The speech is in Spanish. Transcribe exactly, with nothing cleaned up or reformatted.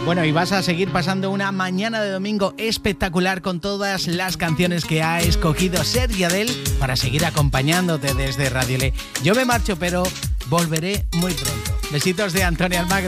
Bueno, y vas a seguir pasando una mañana de domingo espectacular con todas las canciones que ha escogido Sergi Adel para seguir acompañándote desde Radio Le. Yo me marcho, pero volveré muy pronto. Besitos de Antonio Almagro.